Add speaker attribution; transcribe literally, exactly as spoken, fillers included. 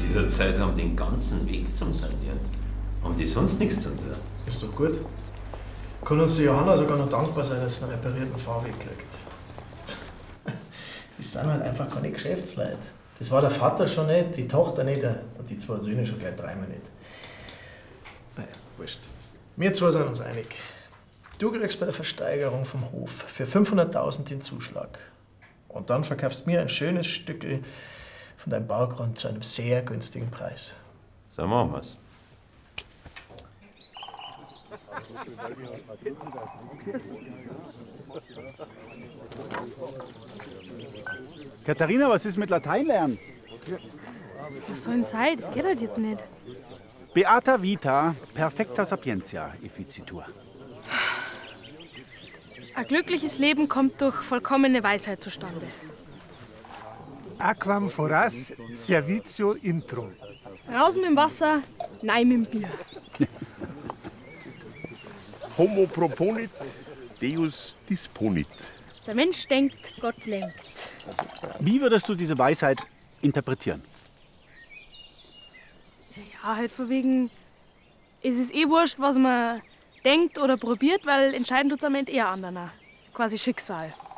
Speaker 1: wieder Zeit haben, den ganzen Weg zum Sanieren. Haben die sonst nichts zu tun?
Speaker 2: Ist doch gut. Kann uns die Johanna sogar noch dankbar sein, dass sie einen reparierten Fahrweg kriegt. Die sind halt einfach keine Geschäftsleute. Das war der Vater schon nicht, die Tochter nicht und die zwei Söhne schon gleich dreimal nicht. Naja, wurscht. Wir zwei sind uns einig. Du kriegst bei der Versteigerung vom Hof für fünfhunderttausend den Zuschlag. Und dann verkaufst mir ein schönes Stückel von deinem Baugrund zu einem sehr günstigen Preis.
Speaker 1: So machen wir's.
Speaker 3: Katharina, was ist mit Latein lernen?
Speaker 4: Was soll denn sein? Das geht halt jetzt nicht.
Speaker 3: Beata vita perfecta sapientia efficitur.
Speaker 4: Ein glückliches Leben kommt durch vollkommene Weisheit zustande.
Speaker 5: Aquam foras servitio intro.
Speaker 4: Raus mit dem Wasser, nein mit dem Bier.
Speaker 6: Homo proponit, Deus disponit.
Speaker 4: Der Mensch denkt, Gott lenkt.
Speaker 3: Wie würdest du diese Weisheit interpretieren?
Speaker 4: Ja, halt von wegen, es ist eh wurscht, was man denkt oder probiert, weil entscheiden tut's am Ende eher anderer. Quasi Schicksal.